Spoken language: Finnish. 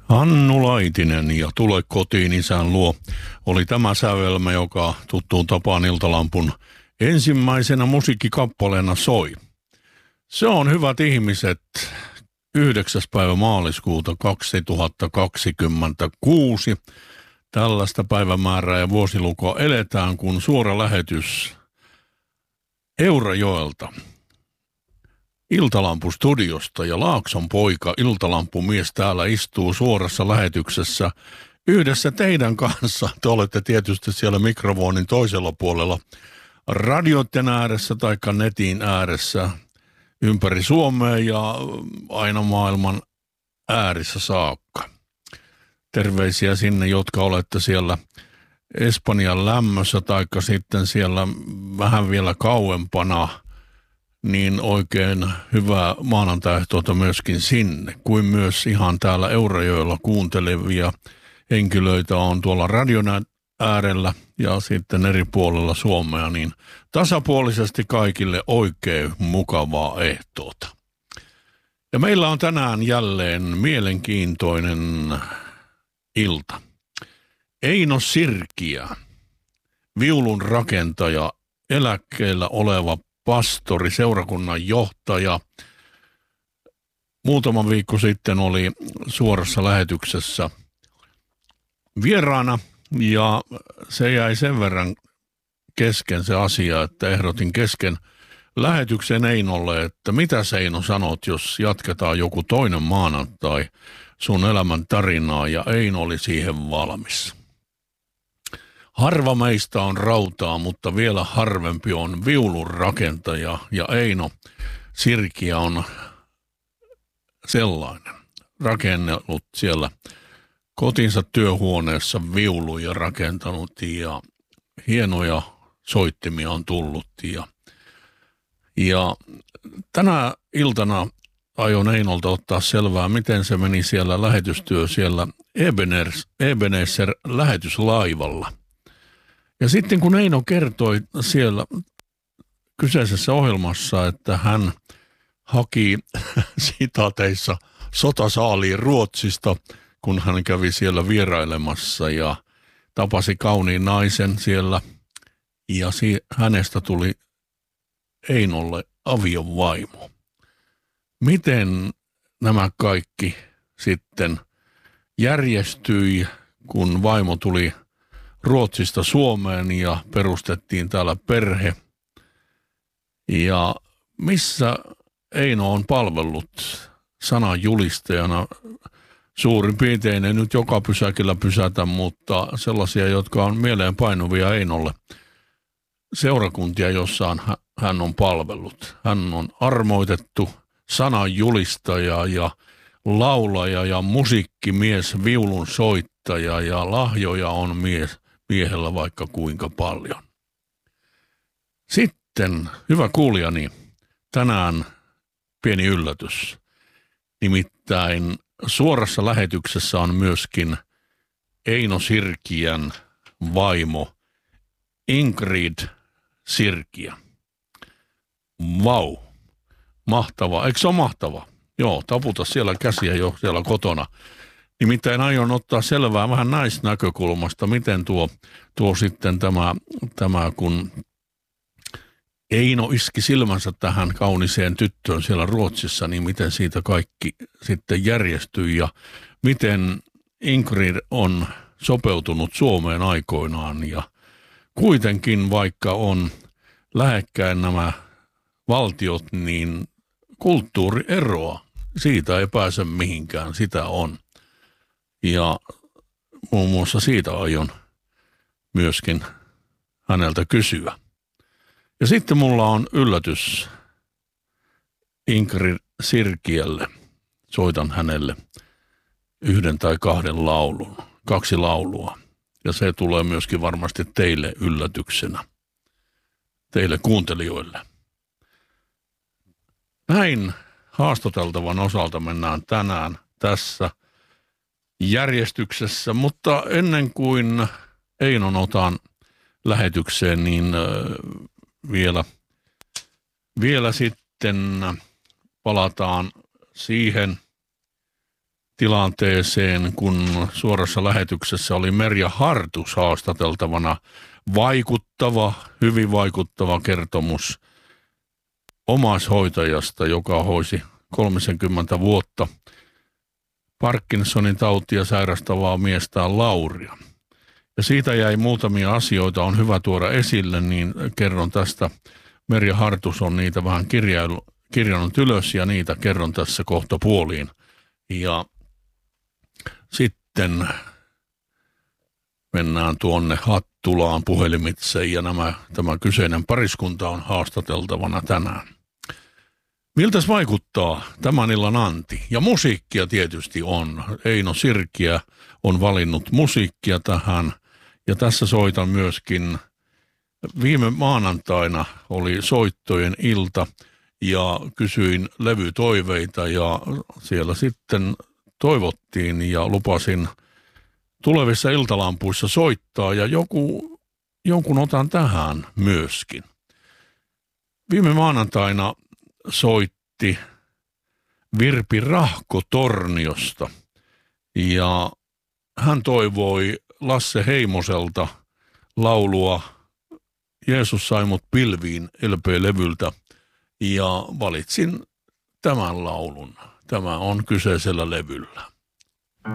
Hannu Laitinen ja Tule kotiin isän luo oli tämä sävelmä, joka tuttuun tapaan Iltalampun ensimmäisenä musiikkikappaleena soi. Se on, hyvät ihmiset, 9. päivä maaliskuuta 2026. Tällaista päivämäärää ja vuosilukua eletään, kun suora lähetys Eurajoelta Iltalampu-studiosta ja Laakson poika, Iltalampumies, täällä istuu suorassa lähetyksessä yhdessä teidän kanssa. Te olette tietysti siellä mikrofonin toisella puolella radioiden ääressä tai netin ääressä ympäri Suomea ja aina maailman äärissä saakka. Terveisiä sinne, jotka olette siellä Espanjan lämmössä taikka sitten siellä vähän vielä kauempana, niin oikein hyvää maanantaihtoota myöskin sinne, kuin myös ihan täällä Eurajoella kuuntelevia henkilöitä on tuolla radion äärellä ja sitten eri puolella Suomea, niin tasapuolisesti kaikille oikein mukavaa ehtoota. Ja meillä on tänään jälleen mielenkiintoinen ilta. Eino Sirkiä, viulun rakentaja, eläkkeellä oleva pastori, seurakunnan johtaja. Muutama viikko sitten oli suorassa lähetyksessä vieraana ja se jäi sen verran kesken se asia, että ehdotin kesken lähetyksen Einolle, että mitä Eino sanot, jos jatketaan joku toinen maanantai sun elämän tarinaa, ja Eino oli siihen valmis. Harva meistä on rautaa, mutta vielä harvempi on viulun rakentaja, ja Eino Sirkiä on sellainen. Rakennellut siellä kotinsa työhuoneessa viuluja rakentanut ja hienoja soittimia on tullut. Ja tänä iltana aion Einolta ottaa selvää, miten se meni siellä lähetystyö siellä Ebenezer lähetyslaivalla. Ja sitten kun Eino kertoi siellä kyseisessä ohjelmassa, että hän haki sitaateissa sotasaaliin Ruotsista, kun hän kävi siellä vierailemassa ja tapasi kauniin naisen siellä, ja hänestä tuli Einolle aviovaimo. Miten nämä kaikki sitten järjestyi, kun vaimo tuli Ruotsista Suomeen ja perustettiin täällä perhe? Ja missä Eino on palvellut sananjulistajana? Suurin piirtein ei nyt joka pysäkillä pysätä, mutta sellaisia, jotka on mieleenpainuvia Einolle. Seurakuntia, jossa hän on palvellut. Hän on armoitettu sananjulistaja ja laulaja ja musiikkimies, viulun soittaja, ja lahjoja on miehellä vaikka kuinka paljon. Sitten, hyvä kuulijani, tänään pieni yllätys. Nimittäin suorassa lähetyksessä on myöskin Eino Sirkiän vaimo Ingrid Sirkiä. Vau, mahtavaa. Eikö se ole mahtavaa? Joo, taputa siellä käsiä jo siellä kotona. Nimittäin aion ottaa selvää vähän naisnäkökulmasta, miten tuo sitten tämä, kun Eino iski silmänsä tähän kauniseen tyttöön siellä Ruotsissa, niin miten siitä kaikki sitten järjestyi ja miten Ingrid on sopeutunut Suomeen aikoinaan. Ja kuitenkin, vaikka on lähekkäin nämä valtiot, niin kulttuurieroa, siitä ei pääse mihinkään, sitä on. Ja muun muassa siitä aion myöskin häneltä kysyä. Ja sitten mulla on yllätys Ingrid Sirkiälle. Soitan hänelle 1 tai 2 laulua. Ja se tulee myöskin varmasti teille yllätyksenä, teille kuuntelijoille. Näin haastateltavan osalta mennään tänään tässä järjestyksessä, mutta ennen kuin Einon otan lähetykseen, niin vielä sitten palataan siihen, tilanteeseen, kun suorassa lähetyksessä oli Merja Hartus haastateltavana. Hyvin vaikuttava kertomus omaishoitajasta, joka hoisi 30 vuotta Parkinsonin tautia sairastavaa miestään Lauria. Ja siitä jäi muutamia asioita, on hyvä tuoda esille, niin kerron tästä. Merja Hartus on niitä vähän kirjannut ylös ja niitä kerron tässä kohta puoliin. Ja sitten mennään tuonne Hattulaan puhelimitse ja tämä kyseinen pariskunta on haastateltavana tänään. Miltäs vaikuttaa tämän illan anti? Ja musiikkia tietysti on. Eino Sirkiä on valinnut musiikkia tähän. Ja tässä soitan myöskin, viime maanantaina oli soittojen ilta ja kysyin levytoiveita ja siellä sitten toivottiin ja lupasin tulevissa iltalampuissa soittaa ja jonkun otan tähän myöskin. Viime maanantaina soitti Virpi Rahko Torniosta ja hän toivoi Lasse Heimoselta laulua Jeesus sai mut pilviin LP-levyltä ja valitsin tämän laulun. Tämä on kyseisellä levyllä.